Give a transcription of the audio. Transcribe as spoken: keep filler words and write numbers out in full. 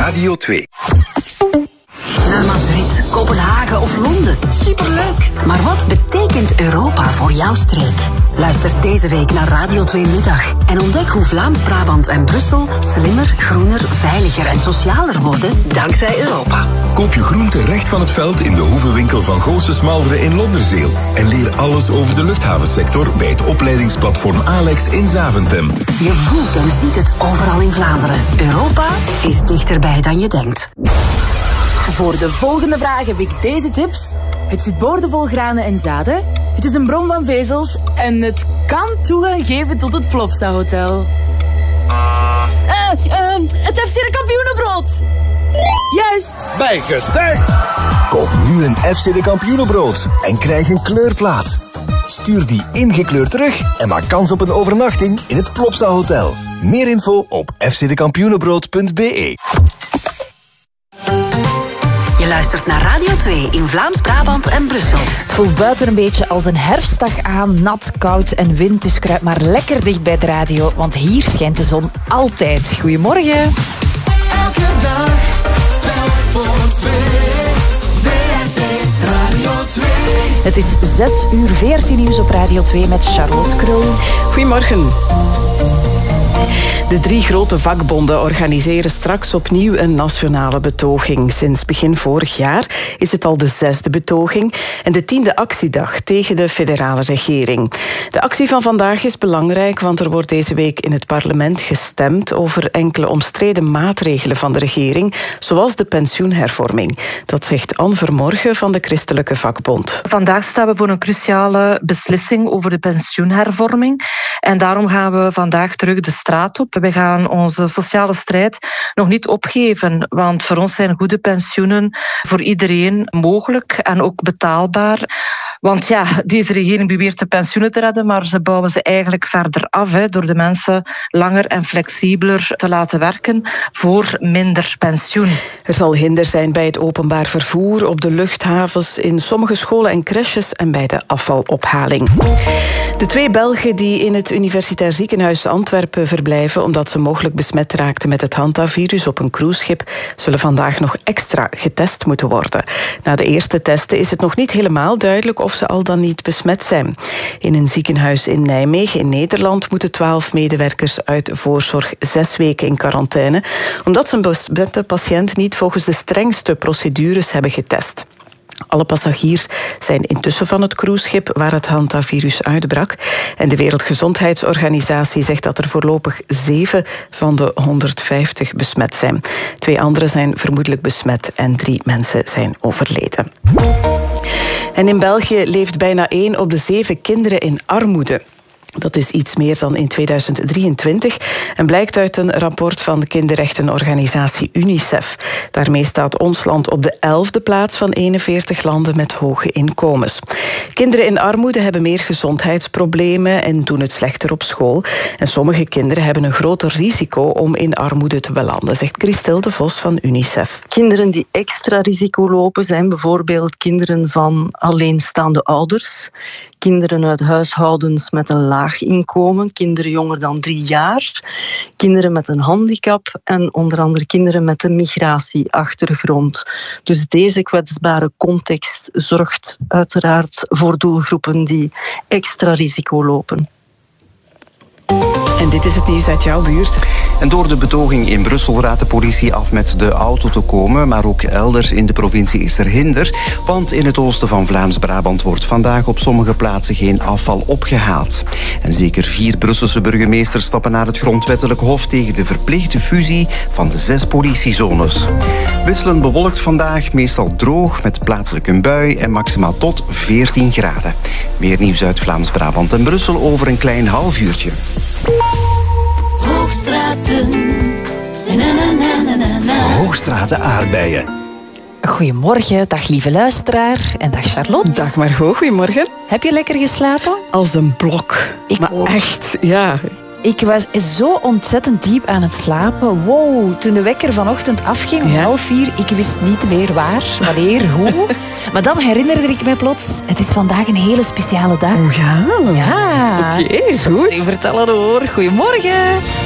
Radio twee. Naar Madrid, Kopenhagen of Londen. Superleuk! Maar wat betekent Europa voor jouw streek? Luister deze week naar Radio twee Middag en ontdek hoe Vlaams-Brabant en Brussel slimmer, groener, veiliger en socialer worden dankzij Europa. Koop je groente recht van het veld in de hoevenwinkel van Goossens Malderen in Londerzeel. En leer alles over de luchthavensector bij het opleidingsplatform Alex in Zaventem. Je voelt en ziet het overal in Vlaanderen. Europa is dichterbij dan je denkt. Voor de volgende vraag heb ik deze tips. Het zit boordevol granen en zaden. Het is een bron van vezels. En het kan toegang geven tot het Plopsa Hotel. Uh, uh, het F C de Kampioenenbrood. Juist. Bijgetijds. Koop nu een F C de Kampioenenbrood en krijg een kleurplaat. Stuur die ingekleurd terug en maak kans op een overnachting in het Plopsa Hotel. Meer info op f c de kampioenenbrood punt b e. Je luistert naar Radio twee in Vlaams-Brabant en Brussel. Het voelt buiten een beetje als een herfstdag aan. Nat, koud en wind, dus kruip maar lekker dicht bij de radio. Want hier schijnt de zon altijd. Goedemorgen. Elke dag, telk voor twee. V R T Radio twee. Het is zes uur veertien nieuws op Radio twee met Charlotte Krul. Goedemorgen. De drie grote vakbonden organiseren straks opnieuw een nationale betoging. Sinds begin vorig jaar is het al de zesde betoging en de tiende actiedag tegen de federale regering. De actie van vandaag is belangrijk, want er wordt deze week in het parlement gestemd over enkele omstreden maatregelen van de regering, zoals de pensioenhervorming. Dat zegt Anne Vermorgen van de Christelijke Vakbond. Vandaag staan we voor een cruciale beslissing over de pensioenhervorming. En daarom gaan we vandaag terug de straat op. We gaan onze sociale strijd nog niet opgeven, want voor ons zijn goede pensioenen voor iedereen mogelijk en ook betaalbaar. Want ja, deze regering beweert de pensioenen te redden, maar ze bouwen ze eigenlijk verder af, hè, door de mensen langer en flexibeler te laten werken voor minder pensioen. Er zal hinder zijn bij het openbaar vervoer, op de luchthavens, in sommige scholen en crèches en bij de afvalophaling. De twee Belgen die in het Universitair Ziekenhuis Antwerpen verblijven omdat ze mogelijk besmet raakten met het hantavirus op een cruiseschip, zullen vandaag nog extra getest moeten worden. Na de eerste testen is het nog niet helemaal duidelijk of ze al dan niet besmet zijn. In een ziekenhuis in Nijmegen in Nederland moeten twaalf medewerkers uit voorzorg zes weken in quarantaine, omdat ze een besmette patiënt niet volgens de strengste procedures hebben getest. Alle passagiers zijn intussen van het cruiseschip waar het hantavirus uitbrak. En de Wereldgezondheidsorganisatie zegt dat er voorlopig zeven van de honderdvijftig besmet zijn. Twee anderen zijn vermoedelijk besmet en drie mensen zijn overleden. En in België leeft bijna één op de zeven kinderen in armoede. Dat is iets meer dan in tweeduizend drieëntwintig en blijkt uit een rapport van de kinderrechtenorganisatie UNICEF. Daarmee staat ons land op de elfde plaats van eenenveertig landen met hoge inkomens. Kinderen in armoede hebben meer gezondheidsproblemen en doen het slechter op school. En sommige kinderen hebben een groter risico om in armoede te belanden, zegt Christel de Vos van UNICEF. Kinderen die extra risico lopen zijn bijvoorbeeld kinderen van alleenstaande ouders, kinderen uit huishoudens met een laag inkomen, kinderen jonger dan drie jaar, kinderen met een handicap en onder andere kinderen met een migratieachtergrond. Dus deze kwetsbare context zorgt uiteraard voor doelgroepen die extra risico lopen. En dit is het nieuws uit jouw buurt. En door de betoging in Brussel raadt de politie af met de auto te komen, maar ook elders in de provincie is er hinder, want in het oosten van Vlaams-Brabant wordt vandaag op sommige plaatsen geen afval opgehaald. En zeker vier Brusselse burgemeesters stappen naar het grondwettelijk hof tegen de verplichte fusie van de zes politiezones. Wisselend bewolkt vandaag, meestal droog met plaatselijk een bui en maximaal tot veertien graden. Meer nieuws uit Vlaams-Brabant en Brussel over een klein half uurtje. Hoogstraten. Na, na, na, na, na, na. Hoogstraten aardbeien. Goedemorgen, dag lieve luisteraar en dag Charlotte. Dag Margot, goedemorgen. Heb je lekker geslapen? Als een blok. Ik maar ook. Echt, ja. Ik was zo ontzettend diep aan het slapen. Wow, toen de wekker vanochtend afging om ja. half vier, ik wist niet meer waar, wanneer, hoe. Maar dan herinnerde ik mij plots, het is vandaag een hele speciale dag. Oh ja? Ja. Oké, okay, goed. Ik vertel het hoor. Goedemorgen.